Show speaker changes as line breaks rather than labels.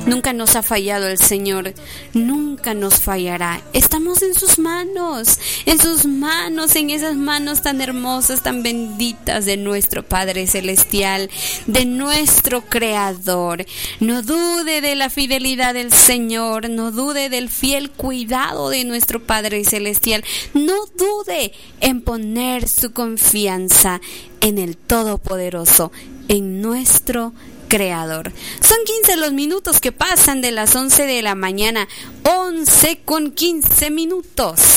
Nunca nos ha fallado el Señor, nunca nos fallará. Estamos en sus manos, en esas manos tan hermosas, tan benditas de nuestro Padre Celestial, de nuestro Creador. No dude de la fidelidad del Señor, no dude del fiel cuidado de nuestro Padre Celestial, no dude en poner su confianza en el Todopoderoso, en nuestro Creador. Son 15 los minutos que pasan de las 11 de la mañana, 11 con 15 minutos.